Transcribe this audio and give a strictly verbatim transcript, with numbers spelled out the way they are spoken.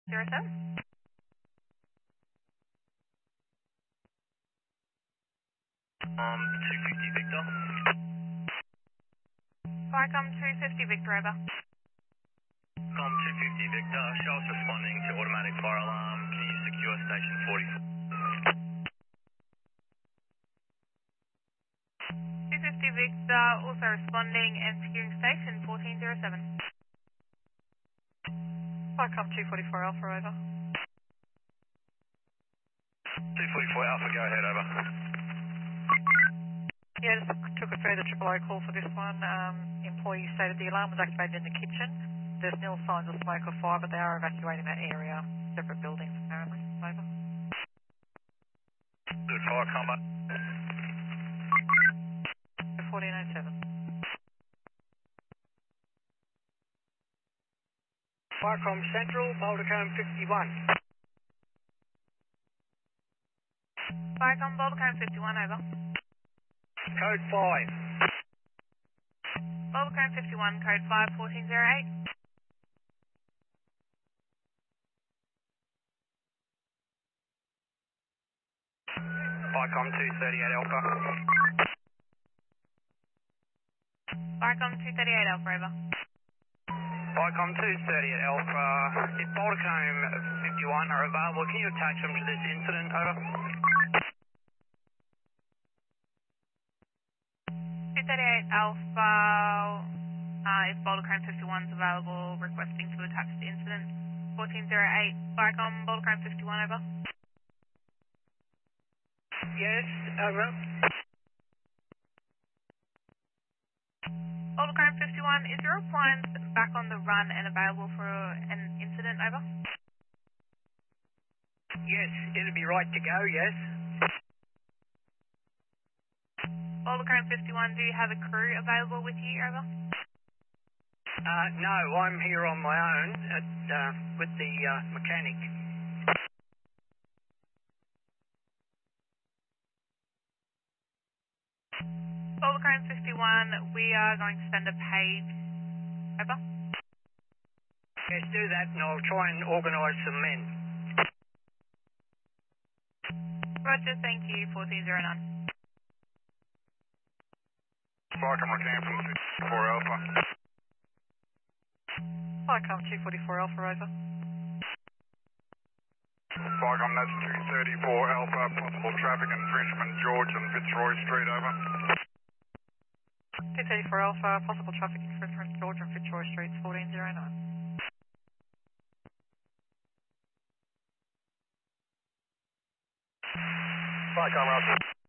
zero seven. Um, two fifty Victor. Vicom two fifty Victor, over. Com two fifty Victor, show us responding to automatic fire alarm. Can you secure station forty-four? two fifty Victor, also responding and securing station fourteen zero seven. Vicom two forty-four Alpha, over. two forty-four Alpha, go ahead, over. Yeah, just took a further triple O call for this one. Um, employee stated the alarm was activated in the kitchen. There's nil signs of smoke or fire, but they are evacuating that area. Separate buildings, apparently. Over. Good fire combat. fourteen oh seven. Vicom Central, Bouldercombe fifty-one. Vicom Bouldercombe fifty-one, over. Code five. Bouldercombe fifty-one, code five, fourteen oh eight. Vicom two thirty-eight Alpha. Vicom two thirty-eight Alpha, over. Vicom two thirty-eight Alpha. If Bouldercombe fifty-one are available, can you attach them to this incident, over? two thirty-eight Alpha, uh, if Bouldercombe fifty-one is available, requesting to attach the incident. fourteen oh eight, Vicom Bouldercombe fifty-one, over. Yes, over. Bouldercombe fifty-one, is your appliance back on the run and available for an incident, over? Yes, it'll be right to go, yes. Bouldercombe fifty-one, do you have a crew available with you, over? Uh, no, I'm here on my own at, uh, with the uh, mechanic. Bouldercombe fifty-one, we are going to send a page, over? Yes, do that and I'll try and organise some men. Roger, thank you, fourteen oh nine. Vicom return from fifty-four Alpha. Vicom two forty-four Alpha, over. Vicom, that's two thirty-four Alpha, possible traffic infringement, George and Fitzroy Street, over. two thirty-four Alpha, possible traffic infringement, George and Fitzroy Streets, fourteen oh nine. Vicom, Alpha.